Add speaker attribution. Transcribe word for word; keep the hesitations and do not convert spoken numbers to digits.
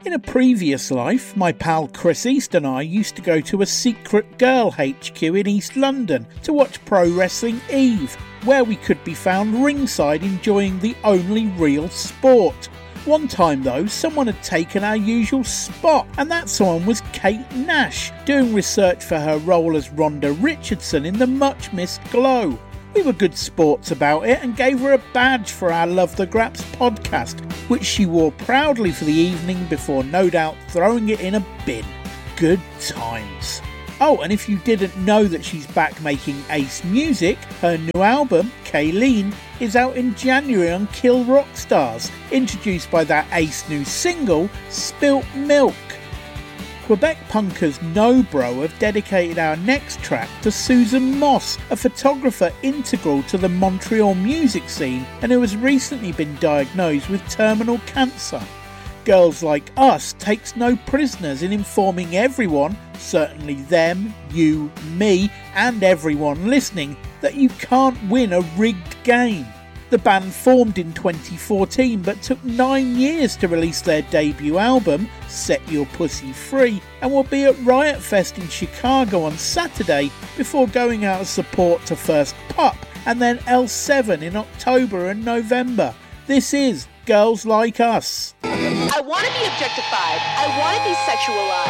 Speaker 1: In a previous life, my pal Chris East and I used to go to a secret girl H Q in East London to watch Pro Wrestling Eve, where we could be found ringside enjoying the only real sport. One time though, someone had taken our usual spot, and that someone was Kate Nash, doing research for her role as Rhonda Richardson in the much missed Glow. We were good sports about it and gave her a badge for our Love the Graps podcast, which she wore proudly for the evening before no doubt throwing it in a bin. Good times. Oh, and if you didn't know that she's back making Ace music, her new album, Kayleen, is out in January on Kill Rock Stars, introduced by that Ace new single, Spilt Milk. Quebec punkers No Bro have dedicated our next track to Susan Moss, a photographer integral to the Montreal music scene and who has recently been diagnosed with terminal cancer. Girls Like Us takes no prisoners in informing everyone, certainly them, you, me and everyone listening, that you can't win a rigged game. The band formed in twenty fourteen but took nine years to release their debut album, Set Your Pussy Free, and will be at Riot Fest in Chicago on Saturday before going out as support to first Pup and then L seven in October and November. This is Girls Like Us.
Speaker 2: I want to be objectified. I want to be sexualized.